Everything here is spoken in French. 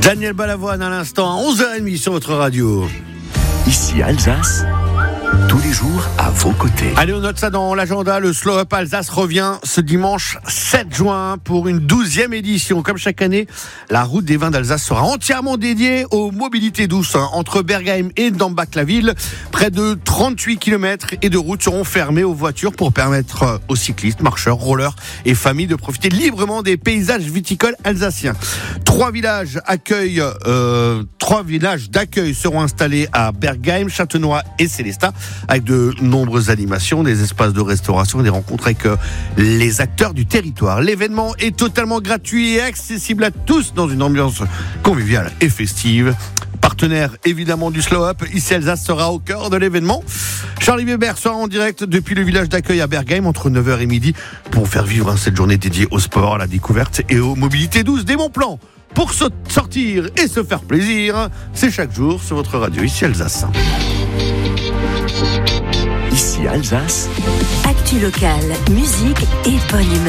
Daniel Balavoine à l'instant, à 11h30 sur votre radio. Ici Alsace, tous les jours à vos côtés. Allez, on note ça dans l'agenda. Le Slow Up Alsace revient ce dimanche 7 juin pour une 12e édition. Comme chaque année, la route des vins d'Alsace sera entièrement dédiée aux mobilités douces. Entre Bergheim et Dambach-la-Ville, près de 38 km et de routes seront fermées aux voitures pour permettre aux cyclistes, marcheurs, rollers et familles de profiter librement des paysages viticoles alsaciens. Trois villages d'accueil seront installés à Bergheim, Châtenois et Célestat, avec de nombreuses animations, des espaces de restauration et des rencontres avec les acteurs du territoire. L'événement est totalement gratuit et accessible à tous dans une ambiance conviviale et festive. Partenaire évidemment du Slow Up, ici Alsace sera au cœur de l'événement. Charlie Weber sera en direct depuis le village d'accueil à Bergheim entre 9h et midi pour faire vivre cette journée dédiée au sport, à la découverte et aux mobilités douces. Des bons plans pour sortir et se faire plaisir, c'est chaque jour sur votre radio ici Alsace. Ici Alsace, actu locale, musique et bonne humeur.